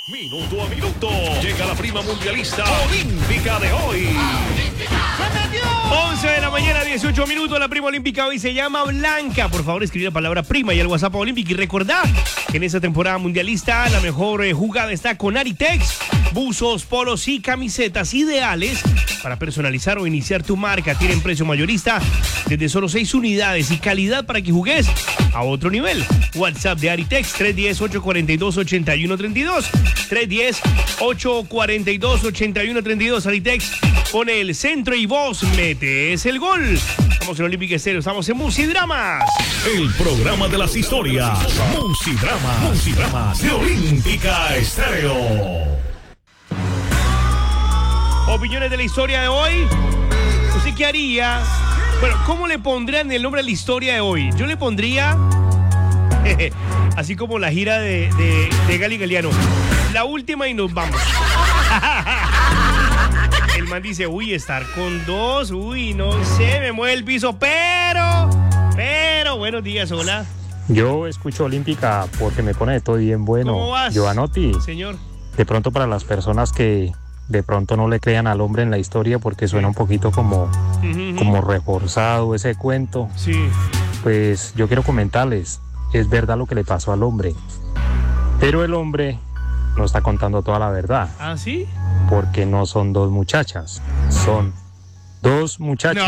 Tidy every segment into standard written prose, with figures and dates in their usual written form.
Minuto a minuto. Llega la prima mundialista olímpica de hoy. 11 de la mañana, 18 minutos. La prima olímpica hoy se llama Blanca. Por favor, escribir la palabra prima y el WhatsApp olímpico. Y recordad que en esta temporada mundialista la mejor jugada está con Aritex. Buzos, polos y camisetas ideales para personalizar o iniciar tu marca. Tienen precio mayorista desde solo 6 unidades y calidad para que jugues a otro nivel. WhatsApp de Aritex 310-842-8132. 310-842-8132. Aritex pone el centro y vos metes el gol. Estamos en Olímpica Estéreo, estamos en Musidramas. El programa de las historias. Musidramas de Olímpica Estéreo. Opiniones de la historia de hoy. ¿Usted qué haría? Bueno, ¿cómo le pondrían el nombre a la historia de hoy? Yo le pondría, así como la gira de Gali Galiano, la última y nos vamos. El man dice, uy, estar con dos, uy, no sé, me mueve el piso, pero, buenos días, hola. Yo escucho Olímpica porque me pone de todo bien bueno. ¿Cómo vas? Giovanotti, señor. De pronto para las personas que de pronto no le crean al hombre en la historia porque suena un poquito como reforzado ese cuento. Sí. Pues yo quiero comentarles, es verdad lo que le pasó al hombre, pero el hombre no está contando toda la verdad. ¿Ah, sí? Porque no son dos muchachas, son dos muchachos. No.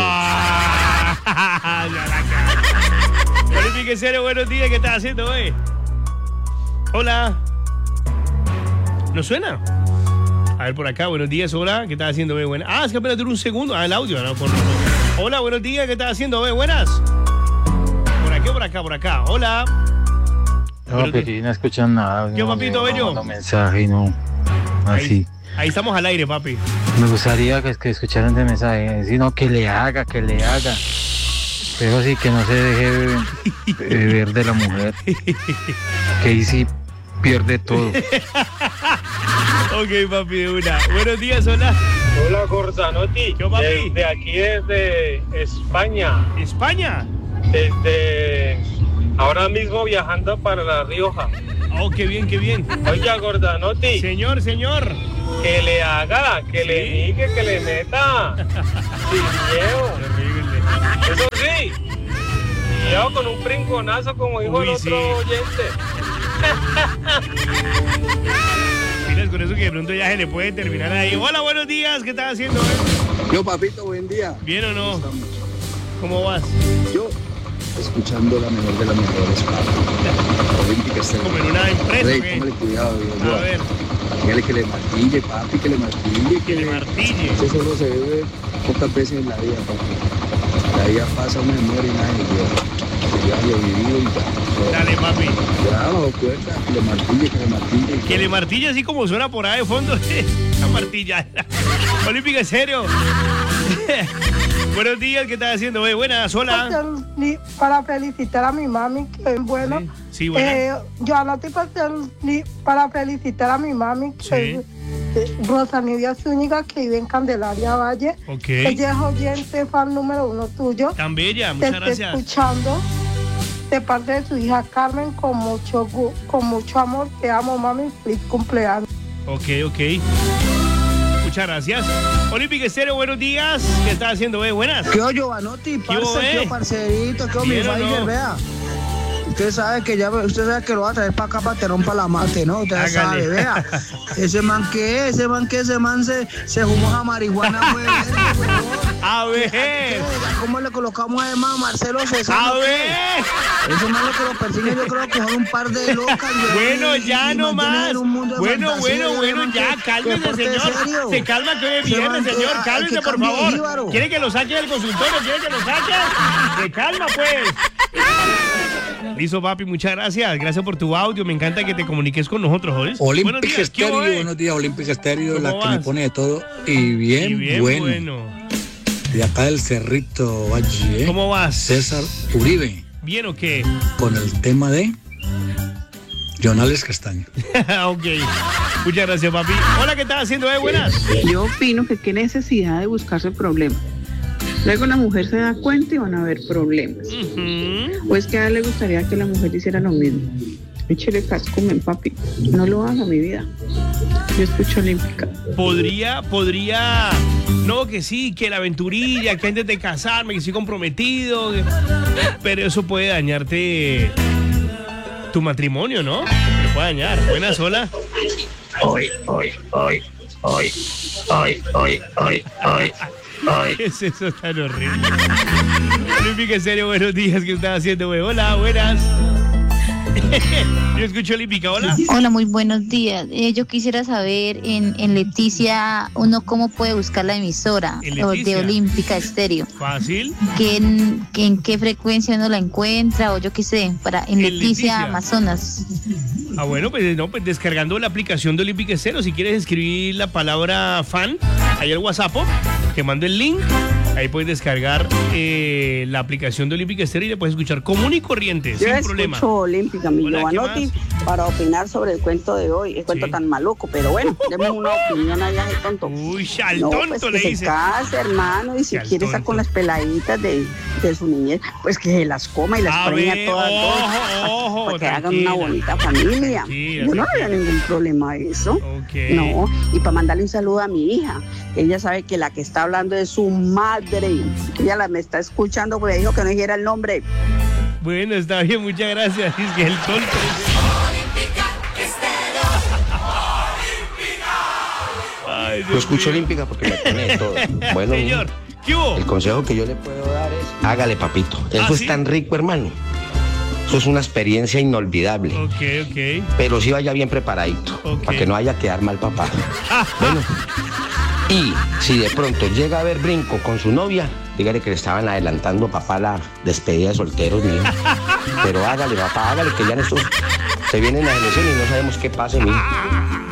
Olímpica en serio, buenos días, ¿qué estás haciendo, güey? Hola. ¿No suena? A ver, por acá, buenos días, hola, ¿qué estás haciendo, güey? Buenas. Ah, es que apenas duró un segundo. Ah, el audio, no, por... Hola, buenos días, ¿qué estás haciendo, güey? Buenas. Por acá, hola. No, pero no escuchan nada. Yo, papito, bello. No, mensaje, no. Así. Ahí estamos al aire, papi. Me gustaría que escucharan de mensaje, sino que le haga. Pero sí, que no se deje beber de la mujer. Que ahí sí pierde todo. Ok, papi, de una. Buenos días, hola. Hola, Gordanotti. ¿Qué, papi? Desde aquí, desde España. ¿España? Desde ahora mismo viajando para La Rioja. Oh, qué bien, qué bien. Oiga, Gordanotti. Señor. Que le haga, que le diga, que le meta. Sin miedo. Terrible. Eso sí. Cuidado con un brinconazo como dijo el otro oyente. Miras con eso que de pronto ya se le puede terminar ahí. Hola, buenos días, ¿qué estás haciendo? Yo, papito, buen día. ¿Bien o no? ¿Cómo vas? Yo, escuchando la mejor de las mejores, papi. Olímpica Estéreo. Como en una empresa, Rey, ¿qué? póngale cuidado, yo. A ver. Dígale que le martille, papi, que le martille. Que le martille. Eso solo se ve pocas veces en la vida, papi. La vida pasa, una memoria y nada, y ya lo vivido y ya. Dale, papi. Ya, bajo cuerda, que le martille. Que le martille así como suena por ahí de fondo. La martilla. Olímpica, en serio. Buenos días, ¿qué estás haciendo? Buenas, hola. Para felicitar a mi mami, que es bueno. Sí, bueno. Yo anoté para felicitar a mi mami, que es Rosa Nidia Zúñiga, que vive en Candelaria Valle. Ok. Ella es oyente, fan número 1 tuyo. Tan bella, muchas gracias. Te estoy escuchando de parte de su hija Carmen con mucho amor. Te amo, mami. Feliz cumpleaños. Ok. Muchas gracias. Olímpica Estéreo, buenos días. ¿Qué estás haciendo, buenas? ¿Qué oye, Giovanotti? Parce, ¿qué parcerito? ¿Qué mi familia, vea? Usted sabe que lo va a traer para acá para que rompa la mate, ¿no? Usted sabe, vea. Ese man se fumó a marihuana, güey. A ver. ¿Cómo le colocamos además a Marcelo César? A ver. Ese man lo que lo persigue, yo creo que son un par de locas. Bueno, ya no más. Bueno, ya, cálmese, señor. Se calma que hoy es viernes, señor. Cálmese, por favor. ¿Quiere que lo saque del consultorio? ¿Quiere que lo saque? Se calma, pues. Listo, papi, muchas gracias. Gracias por tu audio. Me encanta que te comuniques con nosotros, ¿oís? Olímpica Estéreo, buenos días, Olímpica Estéreo, la que me pone de todo. Y bien bueno. De acá del Cerrito Valle. ¿Cómo vas? César Uribe. ¿Bien o qué? Con el tema de Jonales Castaño. Ok. Muchas gracias, papi. Hola, ¿qué estás haciendo? Buenas. Yo opino que qué necesidad de buscarse problemas. Luego la mujer se da cuenta y van a haber problemas. O es que a él le gustaría que la mujer hiciera lo mismo. Échele cascumen, papi. No lo haga, mi vida. Yo escucho olímpica. Podría, no, que sí, que la aventurilla, que antes de casarme, que estoy comprometido, pero eso puede dañarte tu matrimonio, ¿no? Te puede dañar. Buenas, hola. Hoy. ¿Qué es eso tan horrible? Olímpica Estéreo, buenos días, ¿qué estás haciendo, güey? Hola, buenas. Yo escucho Olímpica, hola. Hola, muy buenos días. Yo quisiera saber en Leticia, uno cómo puede buscar la emisora de Olímpica Estéreo. Fácil. ¿En qué frecuencia uno la encuentra? O yo qué sé, en Leticia, Amazonas. Ah, bueno, pues descargando la aplicación de Olímpica Estéreo. Si quieres escribir la palabra fan, ahí al WhatsApp, te mando el link. Ahí puedes descargar la aplicación de Olímpica Estéreo y le puedes escuchar común y corriente, sin problema. Yo escucho Olímpica, mi Giovanotti, para opinar sobre el cuento de hoy. El cuento tan maluco, pero bueno, deme una opinión allá de tonto. Uy, al tonto pues le que dice. se case, hermano, y si quiere estar con las peladitas de su niñez, pues que se las coma y las preña todas, para que hagan una bonita familia. Yo no había ningún problema a eso. No, y para mandarle un saludo a mi hija, que ella sabe que la que está hablando es su madre. Ella me está escuchando porque dijo que no dijera el nombre. Bueno, está bien, muchas gracias. Es que el tonto. Ay, yo escucho Olímpica porque me pone de todo. Bueno, señor, ¿qué hubo? El consejo que yo le puedo dar es: hágale, papito. Eso es tan rico, hermano. Eso es una experiencia inolvidable. Ok. Pero sí vaya bien preparadito, para que no haya que quedar mal papá. Bueno. Y si de pronto llega a ver brinco con su novia, dígale que le estaban adelantando, papá, la despedida de solteros, mijo. Pero hágale, papá, hágale, que ya en estos se vienen las elecciones y no sabemos qué pase, mijo.